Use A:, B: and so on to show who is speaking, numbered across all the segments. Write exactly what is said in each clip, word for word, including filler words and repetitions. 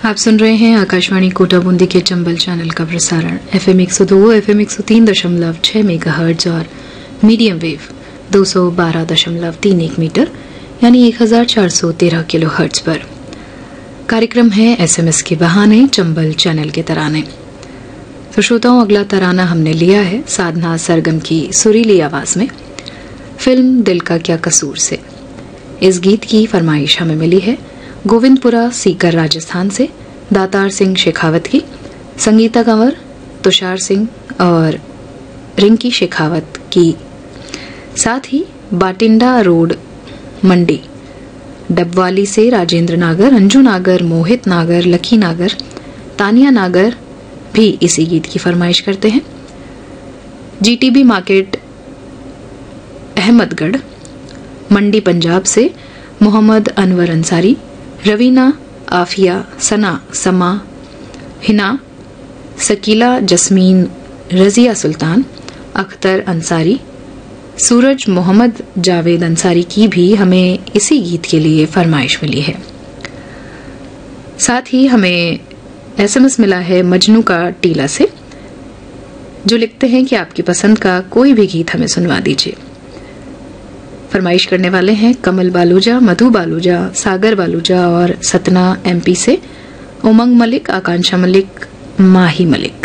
A: आप सुन रहे हैं आकाशवाणी कोटा बूंदी के चंबल चैनल का प्रसारण एफएम एक सौ दो, एफएम एक सौ तीन दशमलव छह मेगाहर्ट्ज और मीडियम वेव दो सौ बारह दशमलव तीन एक मीटर यानी एक हजार चार सौ तेरह किलो हर्ट्ज पर। कार्यक्रम है एसएमएस के बहाने चंबल चैनल के तराने। तो श्रोताओं, अगला तराना हमने लिया है साधना सरगम की सुरीली आवाज में, फिल्म दिल का क्या कसूर से। इस गीत की फरमाइश हमें मिली है गोविंदपुरा सीकर राजस्थान से दातार सिंह शेखावत की। संगीता कंवर, तुषार सिंह और रिंकी शेखावत की, साथ ही बाटिंडा रोड मंडी डबवाली से राजेंद्र नागर, अंजू नागर, मोहित नागर, लकी नागर, तानिया नागर भी इसी गीत की फरमाइश करते हैं। जीटीबी मार्केट अहमदगढ़ मंडी पंजाब से मोहम्मद अनवर अंसारी, रवीना, आफिया, सना, समा, हिना, सकीला, जस्मीन, रजिया सुल्तान, अख्तर अंसारी, सूरज मोहम्मद जावेद अंसारी की भी हमें इसी गीत के लिए फरमाइश मिली है। साथ ही हमें एसएमएस मिला है मजनू का टीला से, जो लिखते हैं कि आपकी पसंद का कोई भी गीत हमें सुनवा दीजिए। फरमाइश करने वाले हैं कमल बालूजा, मधु बालूजा, सागर बालूजा और सतना एमपी से उमंग मलिक, आकांक्षा मलिक, माही मलिक।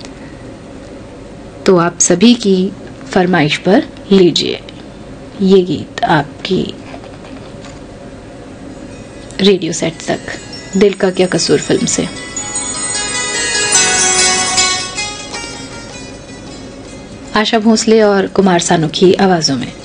A: तो आप सभी की फरमाइश पर लीजिए ये गीत आपकी रेडियो सेट तक, दिल का क्या कसूर फिल्म से। आशा भोसले और कुमार सानू की आवाजों में।